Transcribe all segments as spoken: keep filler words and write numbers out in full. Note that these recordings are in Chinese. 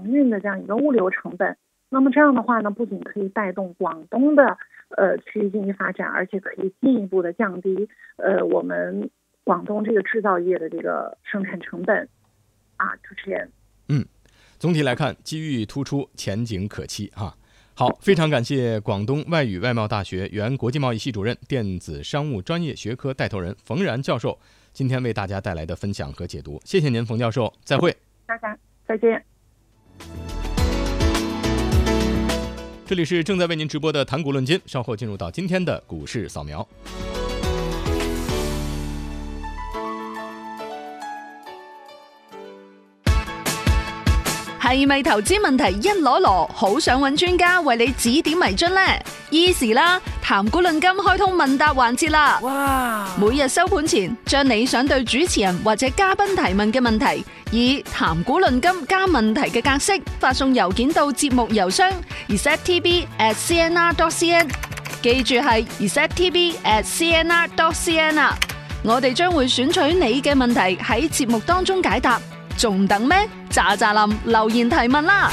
运的这样一个物流成本。那么这样的话呢，不仅可以带动广东的呃区域经济发展，而且可以进一步的降低呃我们广东这个制造业的这个生产成本啊。主持人， 嗯，总体来看，机遇突出，前景可期哈。好，非常感谢广东外语外贸大学原国际贸易系主任、电子商务专业学科带头人冯然教授今天为大家带来的分享和解读，谢谢您，冯教授，再会。 大家再见。 这里是正在为您直播的谈股论金，稍后进入到今天的股市扫描。 係咪投資問題一籮籮，好想揾專家為你指點迷津呢？ Easy 啦，談股論金開通問答環節啦！哇！每日收盤前，將你想對主持人或者嘉賓提問嘅問題，以談股論金加問題嘅格式發送郵件到節目郵箱 r e c e p t b at c n r dot c n， 記住係 r e c e p t b at c n r dot c n 啊！我哋將會選取你嘅問題喺節目當中解答。仲等咩？喳喳林留言提問啦！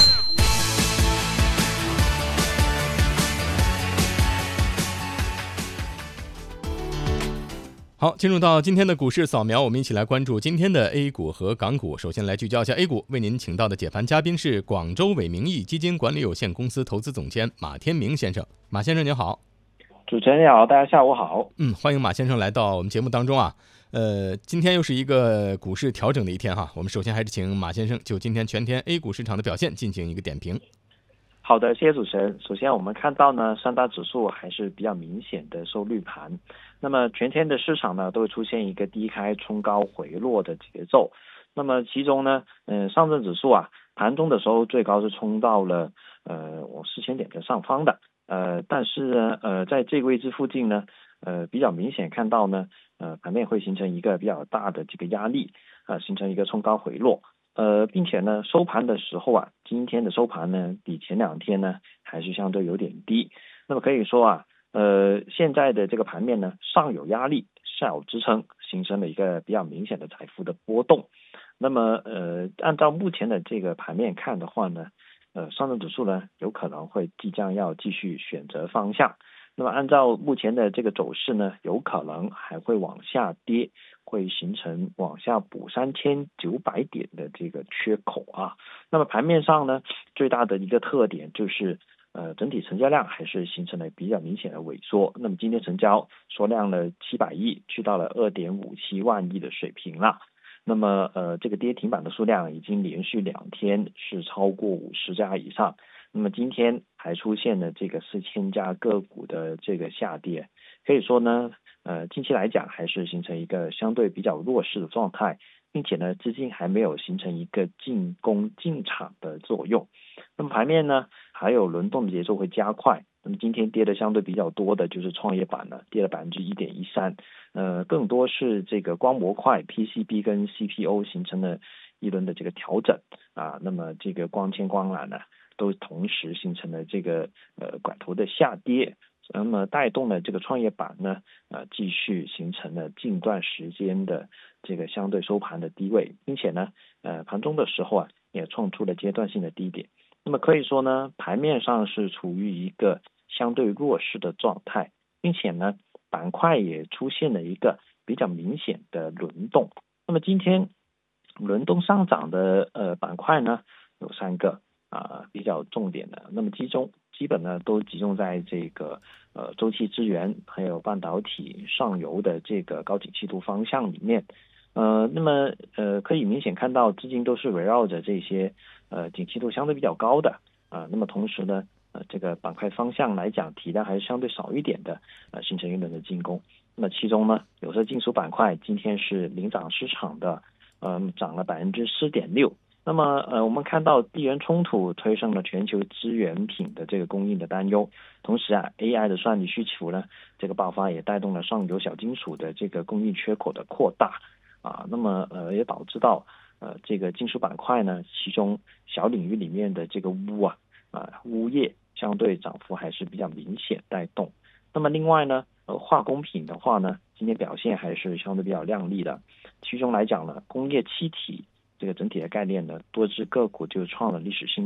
好，进入到今天的股市扫描，我们一起来关注今天的 A 股和港股。首先来聚焦一下 A 股，为您请到的解盘嘉宾是广州伟明义基金管理有限公司投资总监马天明先生。马先生您好。 主持人你好，大家下午好。 嗯，欢迎马先生来到我们节目当中啊。呃，今天又是一个股市调整的一天哈，我们首先还是请马先生就今天全天 A 股市场的表现进行一个点评。 好的，谢谢主持人。首先我们看到呢，三大指数还是比较明显的收绿盘，那么全天的市场呢都会出现一个低开冲高回落的节奏。那么其中呢，嗯、呃，上证指数啊，盘中的时候最高是冲到了呃我四千点的上方的，呃，但是呢，呃，在这个位置附近呢，呃，比较明显看到呢，呃，盘面会形成一个比较大的这个压力，呃，形成一个冲高回落。呃，并且呢，收盘的时候啊，今天的收盘呢，比前两天呢还是相对有点低。那么可以说啊，呃，现在的这个盘面呢，上有压力，下有支撑，形成了一个比较明显的财富的波动。那么呃，按照目前的这个盘面看的话呢，呃，上证指数呢有可能会即将要继续选择方向。那么按照目前的这个走势呢，有可能还会往下跌，会形成往下补三千九百点的这个缺口啊。那么盘面上呢，最大的一个特点就是呃整体成交量还是形成了比较明显的萎缩。那么今天成交缩量了七百亿，去到了 二点五七万亿的水平了。那么呃这个跌停板的数量已经连续两天是超过五十家以上。那么今天还出现了这个四千家个股的这个下跌，可以说呢，呃，近期来讲还是形成一个相对比较弱势的状态，并且呢，资金还没有形成一个进攻进场的作用。那么盘面呢，还有轮动的节奏会加快。那么今天跌的相对比较多的就是创业板了，跌了百分之一点一三，呃，更多是这个光模块 P C B 跟 C P O 形成了一轮的这个调整啊，那么这个光纤光缆呢，都同时形成了这个呃拐头的下跌，那么带动了这个创业板呢，呃继续形成了近段时间的这个相对收盘的低位，并且呢，呃盘中的时候啊也创出了阶段性的低点。那么可以说呢，盘面上是处于一个相对弱势的状态，并且呢，板块也出现了一个比较明显的轮动。那么今天轮动上涨的呃板块呢有三个。啊、呃，比较重点的，那么集中基本呢都集中在这个呃周期资源还有半导体上游的这个高景气度方向里面，呃，那么呃可以明显看到资金都是围绕着这些呃景气度相对比较高的啊、呃，那么同时呢，呃这个板块方向来讲体量还是相对少一点的，呃形成一轮的进攻。那么其中呢，有色金属板块今天是领涨市场的，嗯、呃，涨了百分之四点六。那么呃，我们看到地缘冲突推升了全球资源品的这个供应的担忧，同时啊 A I 的算力需求呢这个爆发也带动了上游小金属的这个供应缺口的扩大啊，那么呃也导致到呃这个金属板块呢，其中小领域里面的这个钨啊啊钨业相对涨幅还是比较明显带动。那么另外呢，呃化工品的话呢，今天表现还是相对比较亮丽的，其中来讲呢，工业气体这个整体的概念呢，多只个股就创了历史新